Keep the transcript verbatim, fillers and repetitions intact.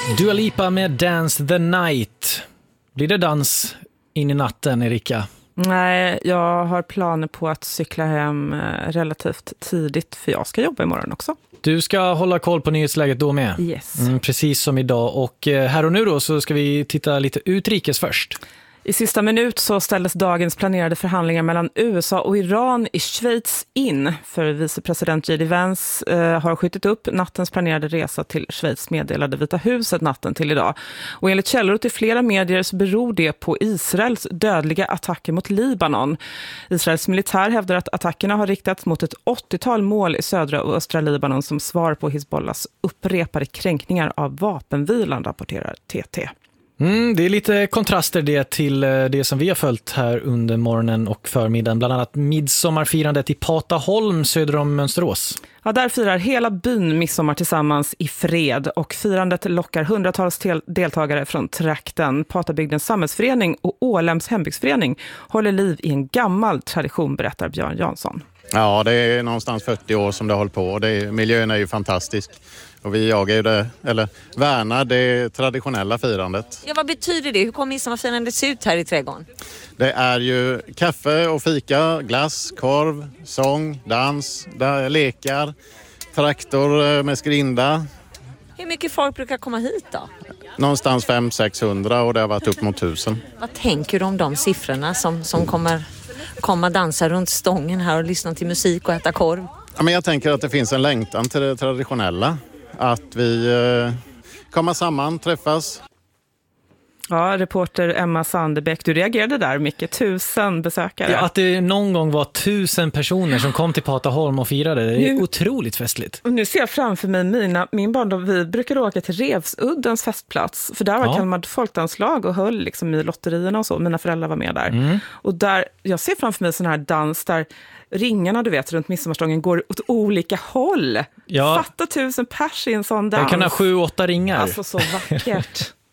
Dua Lipa med Dance the Night. Blir det dans in i natten, Erika? Nej, jag har planer på att cykla hem relativt tidigt, för jag ska jobba imorgon också. Du ska hålla koll på nyhetsläget då med? Yes. Mm, precis som idag. Och här och nu då så ska vi titta lite utrikes först. I sista minut så ställdes dagens planerade förhandlingar mellan U S A och Iran i Schweiz in. För vicepresident J D Vance eh, har skjutit upp nattens planerade resa till Schweiz, meddelade Vita huset natten till idag. Och enligt källor till flera medier så beror det på Israels dödliga attacker mot Libanon. Israels militär hävdar att attackerna har riktats mot ett åttiotal mål i södra och östra Libanon som svar på Hizbollahs upprepade kränkningar av vapenvilan, rapporterar T T. Mm, det är lite kontraster det till det som vi har följt här under morgonen och förmiddagen. Bland annat midsommarfirandet i Pataholm söder om Mönsterås. Ja, där firar hela byn midsommar tillsammans i fred, och firandet lockar hundratals tel- deltagare från trakten. Patabygdens samhällsförening och Ålems hembygdsförening håller liv i en gammal tradition, berättar Björn Jansson. Ja, det är någonstans fyrtio år som det håller på, och det är, miljön är ju fantastisk. Och vi jagar ju det, eller värnar det traditionella firandet. Ja, vad betyder det? Hur kommer midsommarfirandet se ut här i trädgården? Det är ju kaffe och fika, glass, korv, sång, dans, där, lekar, traktor med skrinda. Hur mycket folk brukar komma hit då? Någonstans fem till sexhundra, och det har varit upp mot tusen. Vad tänker du om de siffrorna som, som kommer komma dansa runt stången här och lyssna till musik och äta korv? Ja, men jag tänker att det finns en längtan till det traditionella. Att vi eh, kommer samman, träffas. Ja, reporter Emma Sandebäck, du reagerade där mycket, tusen besökare. Ja, att det någon gång var tusen personer som kom till Pataholm och firade, det är nu, otroligt festligt. Och nu ser jag framför mig mina, min barndom, vi brukade åka till Revsuddens festplats, för där var ja. Kalmar folkdanslag och höll liksom i lotterierna och så, mina föräldrar var med där. Mm. Och där, jag ser framför mig sån här dans där ringarna, du vet, runt midsommarstången går åt olika håll. Ja. Fatta tusen pers i en sån dans. Jag kan ha sju, åtta ringar. Alltså så vackert.